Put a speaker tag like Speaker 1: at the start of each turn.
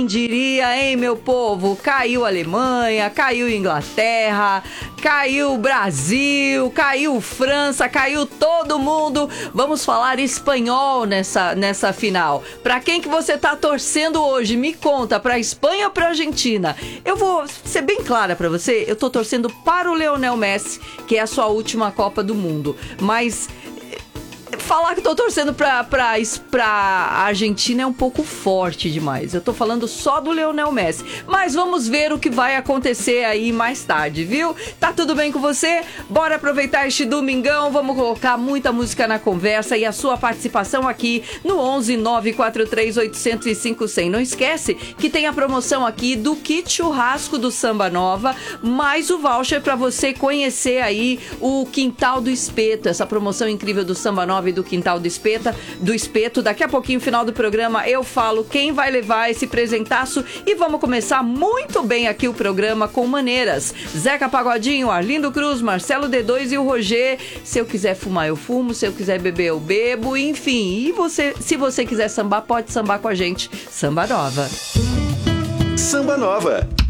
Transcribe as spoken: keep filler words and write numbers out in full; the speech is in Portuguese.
Speaker 1: Diria, hein, meu povo? Caiu a Alemanha, caiu a Inglaterra, caiu o Brasil, caiu França, caiu todo mundo. Vamos falar espanhol nessa, nessa final. Pra quem que você tá torcendo hoje? Me conta, pra Espanha ou pra Argentina? Eu vou ser bem clara pra você, eu tô torcendo para o Lionel Messi, que é a sua última Copa do Mundo. Mas falar que tô torcendo pra, pra, pra Argentina é um pouco forte demais. Eu tô falando só do Lionel Messi. Mas vamos ver o que vai acontecer aí mais tarde, viu? Tá tudo bem com você? Bora aproveitar este domingão. Vamos colocar muita música na conversa e a sua participação aqui no onze nove quatro três oito zero zero cinco zero zero. Não esquece que tem a promoção aqui do kit churrasco do Samba Nova, mais o voucher pra você conhecer aí o Quintal do Espeto. Essa promoção incrível do Samba Nova e do Quintal do Espeta, do Espeto. Daqui a pouquinho, no final do programa, eu falo quem vai levar esse presentaço e vamos começar muito bem aqui o programa com maneiras. Zeca Pagodinho, Arlindo Cruz, Marcelo D dois e o Roger. Se eu quiser fumar, eu fumo. Se eu quiser beber, eu bebo. Enfim, e você, se você quiser sambar, pode sambar com a gente. Samba Nova.
Speaker 2: Samba Nova.